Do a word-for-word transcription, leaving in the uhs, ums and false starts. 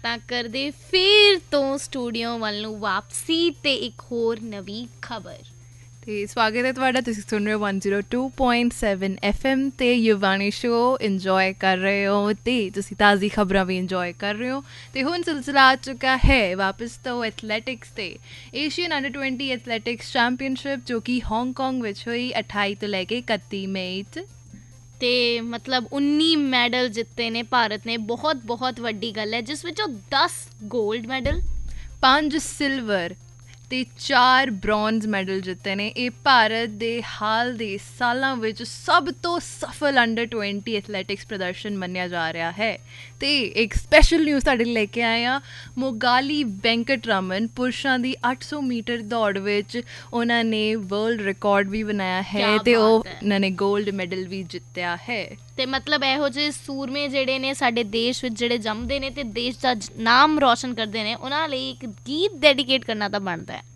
ਤਾਂ ਕਰਦੇ ਫਿਰ ਤੋਂ ਸਟੂਡੀਓ ਵੱਲ ਨੂੰ ਵਾਪਸੀ ਤੇ ਇੱਕ ਹੋਰ ਨਵੀਂ ਖਬਰ। ਤੇ ਸਵਾਗਤ ਹੈ ਤੁਹਾਡਾ, ਤੁਸੀਂ ਸੁਣ ਰਹੇ ਹੋ one oh two point seven F M ਤੇ ਯੁਵਾਨੀ ਸ਼ੋ ਇੰਜੋਏ ਕਰ ਰਹੇ ਹੋ ਤੇ ਤੁਸੀਂ ਤਾਜ਼ੀ ਖਬਰਾਂ ਵੀ ਇੰਜੋਏ ਕਰ ਰਹੇ ਹੋ। ਤੇ ਹੁਣ ਸਿਲਸਿਲਾ ਆ ਚੁੱਕਾ ਹੈ ਵਾਪਸ ਤੋਂ ਐਥਲੈਟਿਕਸ ਤੇ Asian under twenty athletics championship ਜੋ ਕਿ ਹਾਂਗਕਾਂਗ ਵਿੱਚ ਹੋਈ ਅਠਾਈ ਤੋਂ ਲੈ ਕੇ ਇਕੱਤੀ ਮਈ 'ਚ। ਤੇ ਮਤਲਬ ਉੱਨੀ ਮੈਡਲ ਜਿੱਤੇ ਨੇ ਭਾਰਤ ਨੇ, ਬਹੁਤ ਬਹੁਤ ਵੱਡੀ ਗੱਲ ਹੈ, ਜਿਸ ਵਿੱਚੋਂ ਦਸ ਗੋਲਡ ਮੈਡਲ, ਪੰਜ ਸਿਲਵਰ ਤੇ ਚਾਰ ਬ੍ਰੌਂਜ਼ ਮੈਡਲ ਜਿੱਤੇ ਨੇ। ਇਹ ਭਾਰਤ ਦੇ ਹਾਲ ਦੇ ਸਾਲਾਂ ਵਿੱਚ ਸਭ ਤੋਂ ਸਫਲ ਅੰਡਰ ਟਵੈਂਟੀ ਐਥਲੈਟਿਕਸ ਪ੍ਰਦਰਸ਼ਨ ਮੰਨਿਆ ਜਾ ਰਿਹਾ ਹੈ। ਤੇ ਇੱਕ ਸਪੈਸ਼ਲ ਨਿਊਜ਼ ਤੁਹਾਡੇ ਲੈ ਕੇ ਆਏ ਹਾਂ। ਮੋਗਾਲੀ ਵੈਂਕਟ ਰਮਨ ਪੁਰਸ਼ਾਂ ਦੀ ਅੱਠ ਸੌ ਮੀਟਰ ਦੌੜ ਵਿੱਚ ਉਹਨਾਂ ਨੇ ਵਰਲਡ ਰਿਕਾਰਡ ਵੀ ਬਣਾਇਆ ਹੈ ਤੇ ਉਹ ਉਹਨਾਂ ਨੇ ਗੋਲਡ ਮੈਡਲ ਵੀ ਜਿੱਤਿਆ ਹੈ। ਤੇ ਮਤਲਬ ਇਹੋ ਜਿਹੇ ਸੂਰਮੇ ਜਿਹੜੇ ਨੇ ਸਾਡੇ ਦੇਸ਼ ਵਿੱਚ ਜਿਹੜੇ ਜੰਮਦੇ ਨੇ ਤੇ ਦੇਸ਼ ਦਾ ਨਾਮ ਰੋਸ਼ਨ ਕਰਦੇ ਨੇ, ਉਹਨਾਂ ਲਈ ਇੱਕ ਗੀਤ ਡੈਡੀਕੇਟ ਕਰਨਾ ਤਾਂ ਬਣਦਾ ਹੈ।